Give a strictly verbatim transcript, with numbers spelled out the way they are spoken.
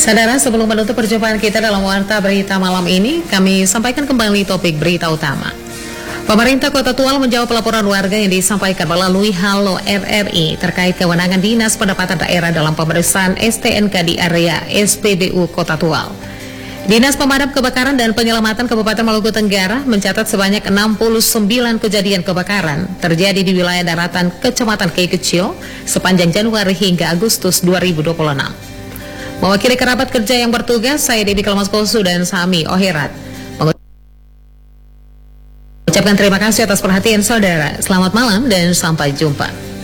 Saudara, sebelum menutup perjumpaan kita dalam Warta Berita malam ini, kami sampaikan kembali topik berita utama. Pemerintah Kota Tual menjawab laporan warga yang disampaikan melalui Halo R R I terkait kewenangan Dinas Pendapatan Daerah dalam pemeriksaan S T N K di area S P B U Kota Tual. Dinas Pemadam Kebakaran dan Penyelamatan Kabupaten Maluku Tenggara mencatat sebanyak enam puluh sembilan kejadian kebakaran terjadi di wilayah daratan Kecamatan Kei Kecil sepanjang Januari hingga Agustus dua ribu dua puluh enam. Mewakili kerabat kerja yang bertugas, saya Debbie Kelmaskosu dan Sami Oherat mengucapkan terima kasih atas perhatian saudara. Selamat malam dan sampai jumpa.